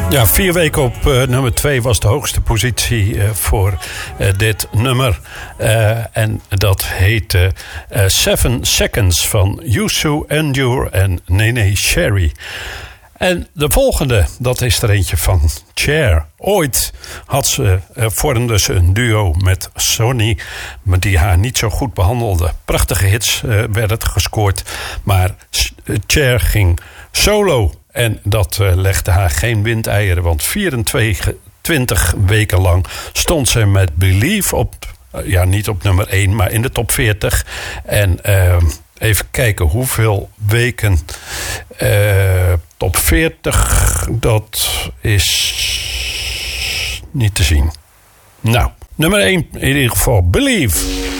Ja, 4 weken op nummer 2 was de hoogste positie voor dit nummer. En dat heette 7 Seconds van Youssou N'Dour en Nene Cherry. En de volgende, dat is er eentje van Cher. Ooit vormde ze een duo met Sonny, maar die haar niet zo goed behandelde. Prachtige hits werden gescoord, maar Cher ging solo. En dat legde haar geen windeieren, want 24 weken lang stond ze met Believe op, niet op nummer 1, maar in de top 40. En even kijken hoeveel weken top 40, dat is niet te zien. Nou, nummer 1 in ieder geval, Believe.